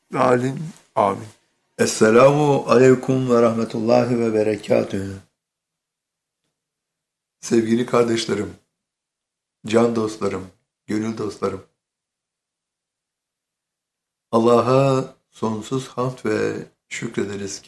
Amin. Amin. Esselamu aleyküm ve rahmetullahi ve berekatühü. Sevgili kardeşlerim, can dostlarım, gönül dostlarım. Allah'a sonsuz hamd ve şükrederiz